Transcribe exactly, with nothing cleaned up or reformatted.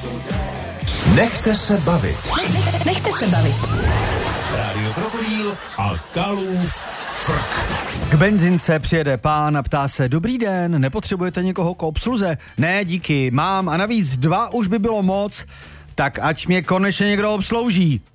Nechte se bavit. Nechte se bavit. Rádio Krokodýl a Kalův frk. K benzince přijede pán a ptá se: dobrý den, nepotřebujete někoho k obsluze? Ne, díky, mám a navíc dva už by bylo moc, tak ať mě konečně někdo obslouží.